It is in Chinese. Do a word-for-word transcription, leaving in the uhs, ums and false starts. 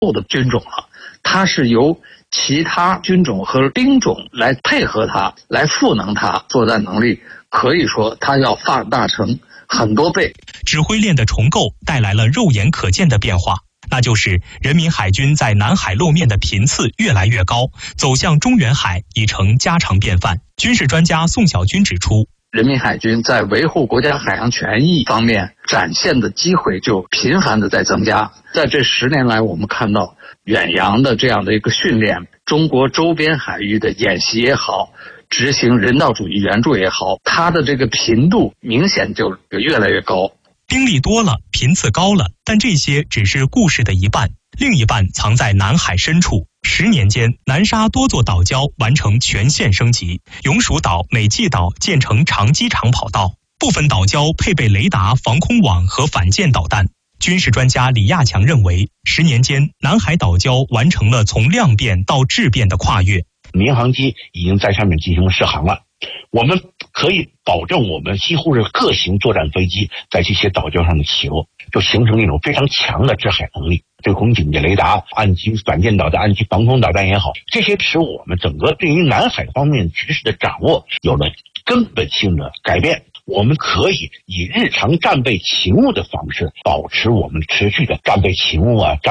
后的军种了，它是由其他军种和兵种来配合它，来赋能它作战能力，可以说它要放大成很多倍。 指挥链的重构带来了肉眼可见的变化，那就是人民海军在南海露面的频次越来越高，走向中远海已成家常便饭。军事专家宋小军指出， 人民海军在维护国家海洋权益方面展现的机会就频繁的在增加。在这十年来，我们看到远洋的这样的一个训练，中国周边海域的演习也好，执行人道主义援助也好，它的这个频度明显就越来越高。 兵力多了，频次高了，但这些只是故事的一半，另一半藏在南海深处。十年间，南沙多座岛礁完成全线升级，永暑岛、美济岛建成长机场跑道，部分岛礁配备雷达、防空网和反舰导弹。军事专家李亚强认为，十年间，南海岛礁完成了从量变到质变的跨越。 民航机已经在上面进行了试航了，我们可以保证我们几乎是各型作战飞机在这些岛礁上的起落，就形成一种非常强的制海能力。对空警戒雷达、岸基反舰导弹、岸基防空导弹也好，这些使我们整个对于南海方面局势的掌握有了根本性的改变。我们可以以日常战备勤务的方式，保持我们持续的战备勤务啊。